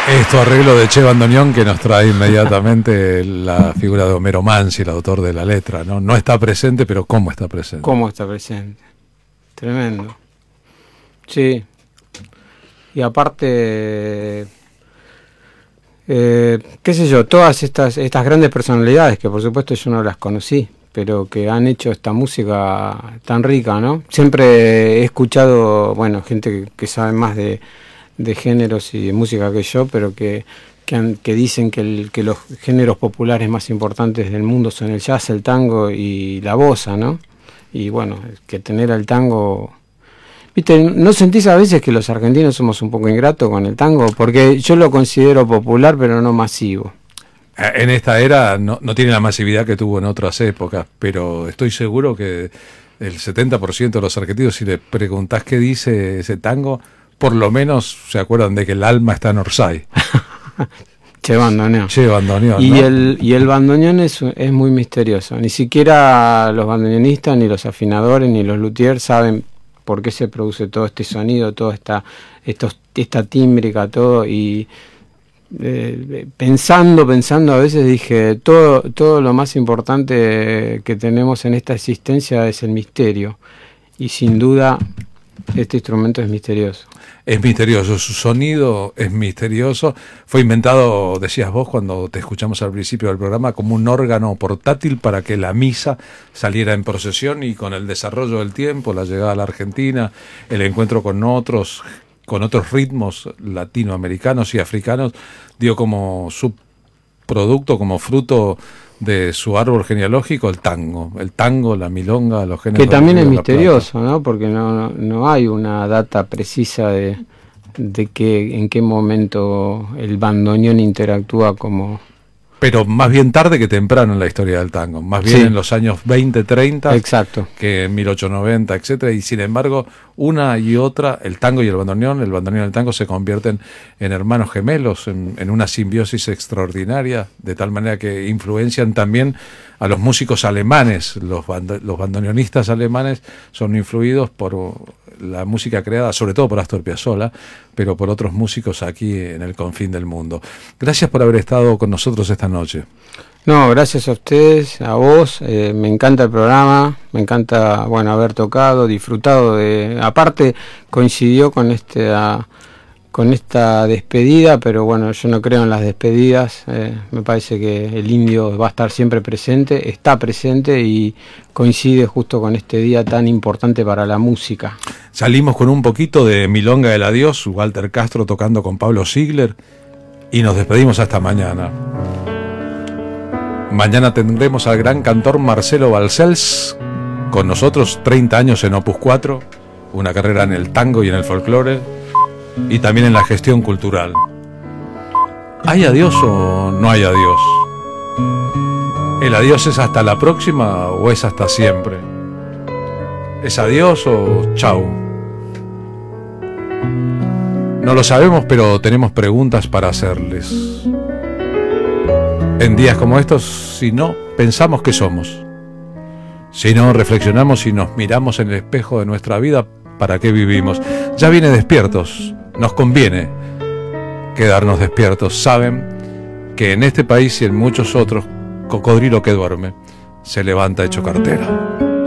Esto arreglo de Che Bandoneón que nos trae inmediatamente la figura de Homero Manzi, el autor de la letra, ¿no? No está presente, pero ¿cómo está presente? ¿Cómo está presente? Tremendo. Sí. Y aparte, qué sé yo, todas estas grandes personalidades, que por supuesto yo no las conocí, pero que han hecho esta música tan rica, ¿no? Siempre he escuchado, bueno, gente que sabe más de géneros y de música que yo, pero que dicen que los géneros populares más importantes del mundo son el jazz, el tango y la bossa, ¿no? Y bueno, que tener al tango... ¿Viste? ¿No sentís a veces que los argentinos somos un poco ingratos con el tango? Porque yo lo considero popular, pero no masivo. En esta era no tiene la masividad que tuvo en otras épocas, pero estoy seguro que el 70% de los argentinos, si le preguntás qué dice ese tango, por lo menos se acuerdan de que el alma está en Orsay. Che Bandoneón. Che Bandoneón, y, ¿no? y el bandoneón es muy misterioso. Ni siquiera los bandoneonistas, ni los afinadores, ni los luthiers saben por qué se produce todo este sonido, toda esta tímbrica, todo. Y pensando a veces dije, todo lo más importante que tenemos en esta existencia es el misterio. Y sin duda, este instrumento es misterioso. Es misterioso, su sonido es misterioso. Fue inventado, decías vos, cuando te escuchamos al principio del programa, como un órgano portátil para que la misa saliera en procesión, y con el desarrollo del tiempo, la llegada a la Argentina, el encuentro con otros ritmos latinoamericanos y africanos, dio como subproducto, como fruto de su árbol genealógico el tango, la milonga, los géneros. Que también es misterioso, ¿no? Porque no hay una data precisa de en qué momento el bandoneón interactúa como... Pero más bien tarde que temprano en la historia del tango, más bien en los años 20, 30, exacto, que en 1890, etcétera, y sin embargo, una y otra, el tango y el bandoneón y el tango se convierten en hermanos gemelos, en una simbiosis extraordinaria, de tal manera que influencian también a los músicos alemanes. Los bandoneonistas alemanes son influidos por la música creada, sobre todo por Astor Piazzolla, pero por otros músicos aquí en el confín del mundo. Gracias por haber estado con nosotros esta noche. No, gracias a ustedes, a vos, me encanta el programa, me encanta, bueno, haber tocado, disfrutado aparte coincidió con esta despedida, pero bueno, yo no creo en las despedidas, me parece que el indio va a estar siempre presente, está presente y coincide justo con este día tan importante para la música. Salimos con un poquito de Milonga del Adiós, Walter Castro tocando con Pablo Ziegler, y nos despedimos hasta mañana. Mañana tendremos al gran cantor Marcelo Balcells con nosotros, 30 años en Opus 4, una carrera en el tango y en el folclore, y también en la gestión cultural. ¿Hay adiós o no hay adiós? ¿El adiós es hasta la próxima o es hasta siempre? ¿Es adiós o chau? No lo sabemos, pero tenemos preguntas para hacerles. En días como estos, si no pensamos qué somos, si no reflexionamos y nos miramos en el espejo de nuestra vida, ¿para qué vivimos? Ya viene Despiertos. Nos conviene quedarnos despiertos. Saben que en este país y en muchos otros, cocodrilo que duerme se levanta hecho cartera.